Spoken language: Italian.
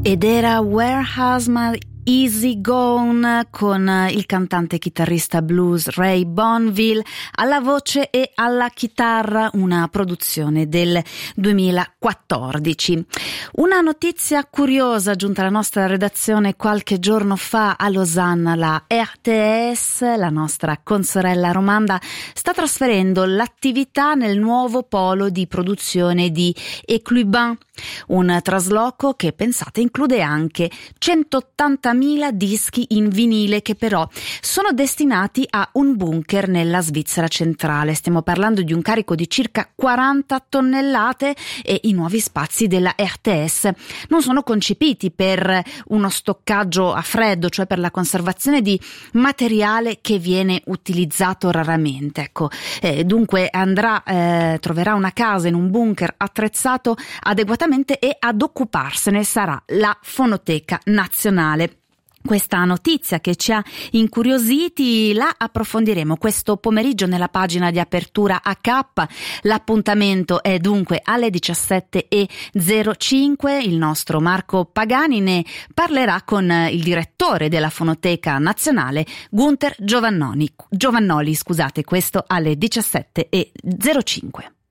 Ed era Where Has My Easy Gone con il cantante chitarrista blues Ray Bonville alla voce e alla chitarra, una produzione del 2014. Una notizia curiosa giunta alla nostra redazione qualche giorno fa a Losanna: la RTS, la nostra consorella romanda, sta trasferendo l'attività nel nuovo polo di produzione di Eclubin, un trasloco che, pensate, include anche 180.000 dischi in vinile che però sono destinati a un bunker nella Svizzera centrale. Stiamo parlando di un carico di circa 40 tonnellate e i nuovi spazi della RTS non sono concepiti per uno stoccaggio a freddo, cioè per la conservazione di materiale che viene utilizzato raramente. Ecco, dunque troverà una casa in un bunker attrezzato adeguatamente e ad occuparsene sarà la Fonoteca Nazionale. Questa notizia che ci ha incuriositi la approfondiremo questo pomeriggio nella pagina di Apertura AK. L'appuntamento è dunque alle 17:05. Il nostro Marco Pagani ne parlerà con il direttore della Fonoteca Nazionale, Gunther Giovannoli, questo alle 17:05.